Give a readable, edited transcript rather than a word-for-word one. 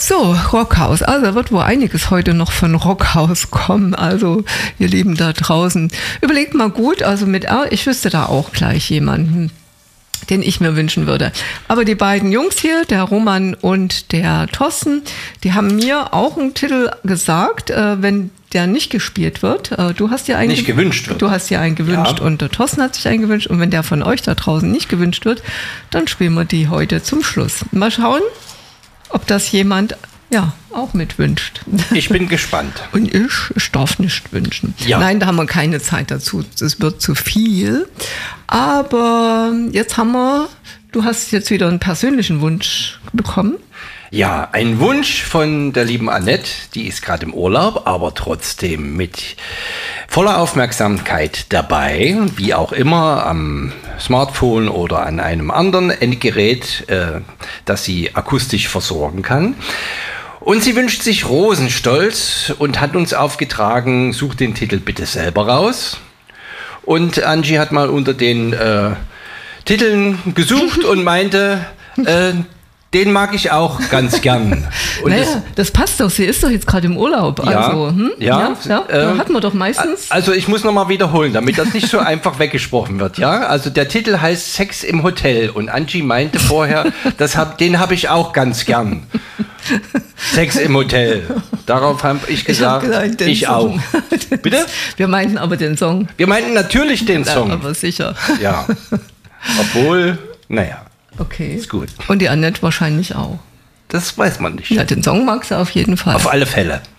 So, Rockhaus. Also da wird wohl einiges heute noch von Rockhaus kommen. Also ihr Lieben da draußen, überlegt mal gut. Also mit R, ich wüsste da auch gleich jemanden, den ich mir wünschen würde. Aber die beiden Jungs hier, der Roman und der Thorsten, die haben mir auch einen Titel gesagt, wenn der nicht gespielt wird. Du hast dir einen nicht gewünscht wird. Du hast dir einen gewünscht und der Thorsten hat sich einen gewünscht. Und wenn der von euch da draußen nicht gewünscht wird, dann spielen wir die heute zum Schluss. Mal schauen, ob das jemand auch mitwünscht. Ich bin gespannt. Und ich darf nicht wünschen. Ja. Nein, da haben wir keine Zeit dazu. Es wird zu viel. Aber jetzt du hast jetzt wieder einen persönlichen Wunsch bekommen. Ja, ein Wunsch von der lieben Annette, die ist gerade im Urlaub, aber trotzdem mit voller Aufmerksamkeit dabei, wie auch immer am Smartphone oder an einem anderen Endgerät, das sie akustisch versorgen kann. Und sie wünscht sich Rosenstolz und hat uns aufgetragen, such den Titel bitte selber raus. Und Angie hat mal unter den Titeln gesucht und meinte, den mag ich auch ganz gern. Und das passt doch. Sie ist doch jetzt gerade im Urlaub. Also, hatten wir doch meistens. Also ich muss nochmal wiederholen, damit das nicht so einfach weggesprochen wird. Ja, also der Titel heißt Sex im Hotel und Angie meinte vorher, den habe ich auch ganz gern. Sex im Hotel. Darauf habe ich gesagt, ich auch. Bitte? Wir meinten aber den Song. Wir meinten natürlich den Song. Aber sicher. Ja. Obwohl, okay. Ist gut. Und die Annette wahrscheinlich auch. Das weiß man nicht. Ja, den Song mag sie auf jeden Fall. Auf alle Fälle.